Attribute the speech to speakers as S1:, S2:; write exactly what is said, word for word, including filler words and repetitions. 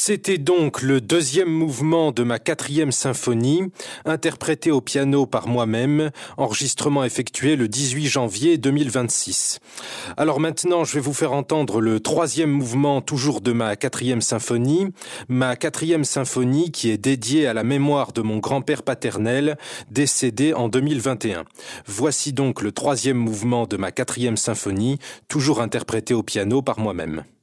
S1: C'était donc le deuxième mouvement de ma quatrième symphonie, interprété au piano par moi-même, enregistrement effectué le dix-huit janvier deux mille vingt-six. Alors maintenant, je vais vous faire entendre le troisième mouvement, toujours de ma quatrième symphonie, ma quatrième symphonie qui est dédiée à la mémoire de mon grand-père paternel, décédé en deux mille vingt et un. Voici donc le troisième mouvement de ma quatrième symphonie, toujours interprété au piano par moi-même.